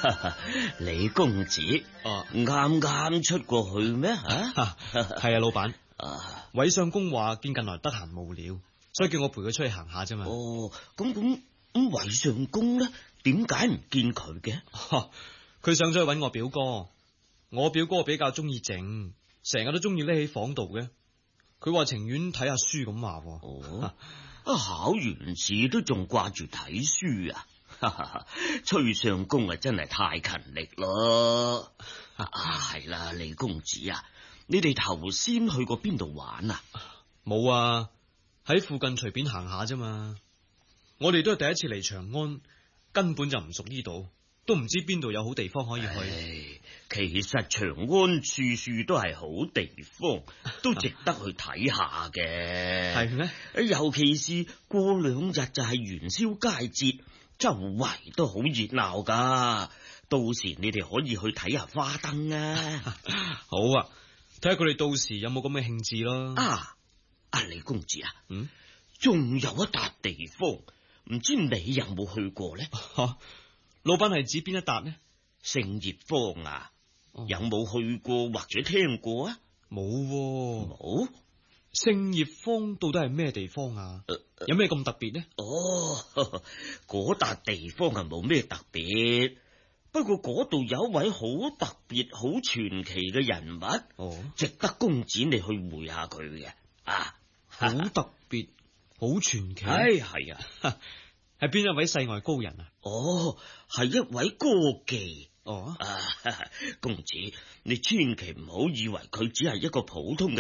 李公子，啱啱出過去咩？ 係啊，老闆。韋相公話見近來得閒無聊，所以叫我陪佢出去行下啫嘛。 咁韋相公咧，點解唔見佢嘅？ 佢上咗去搵我表哥。我表哥比較中意靜，成日都中意匿喺房度嘅。佢話情願睇下書咁話。 考完試都仲掛住睇書啊！崔相公啊，真係太勤力咯。係啦，李公子啊，你哋頭先去過邊度玩啊？ 冇啊，喺附近隨便行下啫嘛。我哋都係第一次嚟長安，根本就唔熟呢度，都唔知邊度有好地方可以去。 其實長安處處都係好地方，都值得去睇下嘅。 係咩？ 尤其是過2日就係元宵佳節，周圍都好熱鬧噶。到時你哋可以去睇下花燈啊！ 好啊，睇下佢哋到時有冇咁嘅興致咯。 李公子啊，仲有一笪地方，唔知你有冇去過呢？ 老闆係指邊一笪呢？ 聖葉坊啊，有冇去過或者聽過啊？ 冇。聖葉坊到底係咩地方啊？有咩咁特別呢？ 嗰笪地方係冇咩特別，不過嗰度有一位好特別、好傳奇嘅人物，值得公子你去會下佢嘅。 好特別、好傳奇。 係啊。 係邊一位世外高人啊？ 係一位歌妓。公子，你千祈唔好以為佢只係一個普通嘅